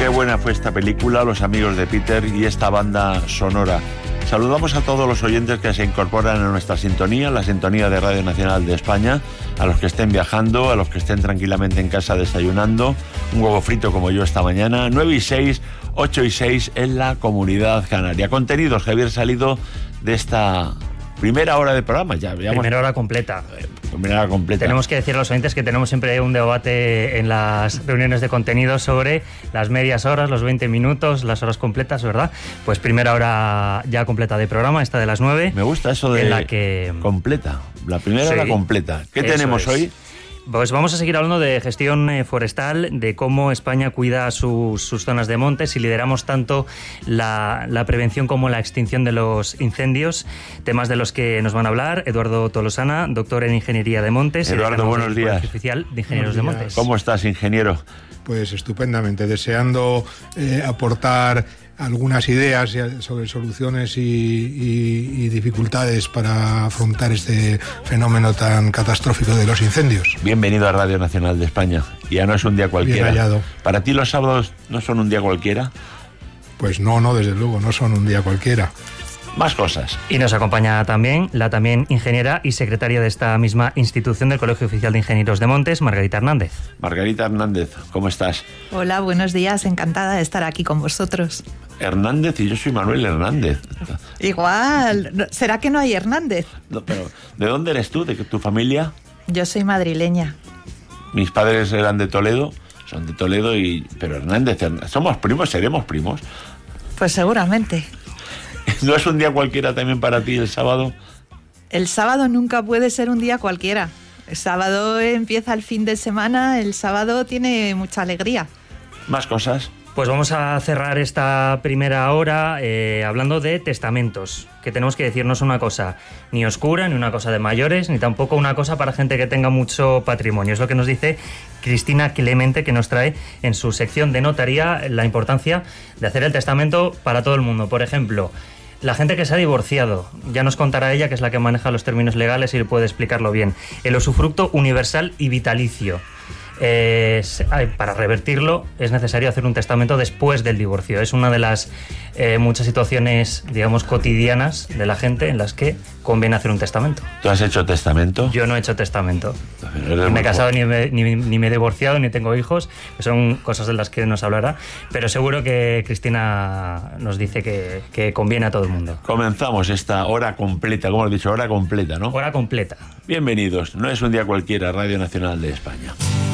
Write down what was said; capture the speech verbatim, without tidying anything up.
Qué buena fue esta película, Los amigos de Peter y esta banda sonora. Saludamos a todos los oyentes que se incorporan a nuestra sintonía, la sintonía de Radio Nacional de España, a los que estén viajando, a los que estén tranquilamente en casa desayunando, un huevo frito como yo esta mañana, nueve y seis, ocho y seis en la Comunidad Canaria. Contenidos que habían salido de esta primera hora de programa. Ya habíamos... Primera hora completa. Primera hora completa. Tenemos que decir a los oyentes que tenemos siempre un debate en las reuniones de contenido sobre las medias horas, los veinte minutos, las horas completas, ¿verdad? Pues primera hora ya completa de programa, esta de las nueve. Me gusta eso de en la que... completa, la primera sí, hora completa. ¿Qué tenemos es. hoy? Pues vamos a seguir hablando de gestión eh, forestal, de cómo España cuida sus, sus zonas de montes y lideramos tanto la, la prevención como la extinción de los incendios, temas de los que nos van a hablar Eduardo Tolosana, doctor en Ingeniería de Montes. Eduardo, buenos días. Oficial de Ingenieros de Montes. ¿Cómo estás, ingeniero? Pues estupendamente, deseando eh, aportar algunas ideas sobre soluciones y, y, y dificultades para afrontar este fenómeno tan catastrófico de los incendios. Bienvenido a Radio Nacional de España. Ya no es un día cualquiera. Bien hallado. ¿Para ti los sábados no son un día cualquiera? Pues no, no, desde luego, no son un día cualquiera. Más cosas. Y nos acompaña también la también ingeniera y secretaria de esta misma institución del Colegio Oficial de Ingenieros de Montes, Margarita Hernández. Margarita Hernández, ¿cómo estás? Hola, buenos días, encantada de estar aquí con vosotros. Hernández y yo soy Manuel Hernández. Igual, ¿será que no hay Hernández? No, pero ¿de dónde eres tú? ¿De tu familia? Yo soy madrileña. Mis padres eran de Toledo, son de Toledo y... Pero Hernández, Hernández ¿somos primos? ¿Seremos primos? Pues seguramente. ¿No es un día cualquiera también para ti el sábado? El sábado nunca puede ser un día cualquiera. El sábado empieza el fin de semana, el sábado tiene mucha alegría. ¿Más cosas? Pues vamos a cerrar esta primera hora eh, hablando de testamentos, que tenemos que decirnos una cosa ni oscura, ni una cosa de mayores, ni tampoco una cosa para gente que tenga mucho patrimonio. Es lo que nos dice Cristina Clemente, que nos trae en su sección de notaría la importancia de hacer el testamento para todo el mundo. Por ejemplo, la gente que se ha divorciado, ya nos contará ella, que es la que maneja los términos legales y puede explicarlo bien. El usufructo universal y vitalicio. Eh, para revertirlo es necesario hacer un testamento después del divorcio. Es una de las eh, muchas situaciones, digamos, cotidianas de la gente en las que conviene hacer un testamento. ¿Tú has hecho testamento? Yo no he hecho testamento. Ni me he casado, ni me, ni, ni me he divorciado, ni tengo hijos, que son cosas de las que nos hablará, pero seguro que Cristina nos dice que, que conviene a todo el mundo. Comenzamos esta hora completa, como has dicho, hora completa, ¿no? Hora completa. Bienvenidos, no es un día cualquiera, Radio Nacional de España.